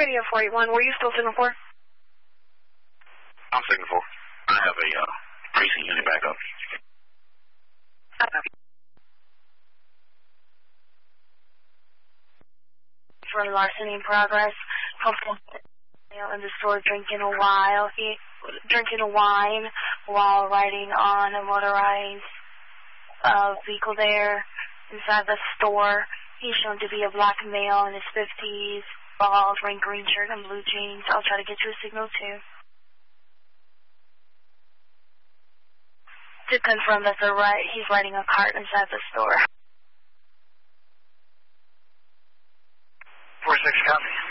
Radio 481, were you still signal 4? I'm signal 4. I have a precinct unit backup. For larceny in progress, in the store drinking wine while riding on a motorized vehicle there inside the store. He's shown to be a black male in his 50s, bald, wearing green shirt and blue jeans. I'll try to get you a signal 2. To confirm that he's riding a cart inside the store. 4-6, copy.